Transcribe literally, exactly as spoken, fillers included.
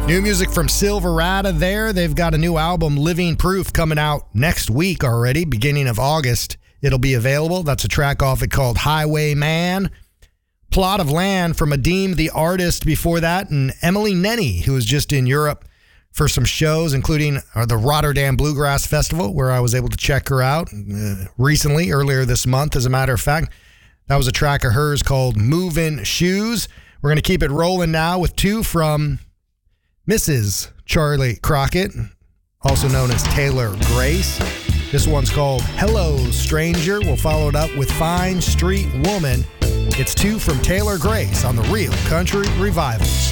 New music from Silverado there. They've got a new album, Living Proof, coming out next week already, beginning of August. It'll be available. That's a track off it called Highwayman. Plot of Land from Adeem the Artist before that, and Emily Nenny, who was just in Europe for some shows, including uh, the Rotterdam Bluegrass Festival, where I was able to check her out uh, recently, earlier this month, as a matter of fact. That was a track of hers called Movin' Shoes. We're going to keep it rolling now with two from Missus Charlie Crockett, also known as Taylor Grace. This one's called Hello Stranger. We'll follow it up with Fine Street Woman. It's two from Taylor Grace on the Real Country Revivals.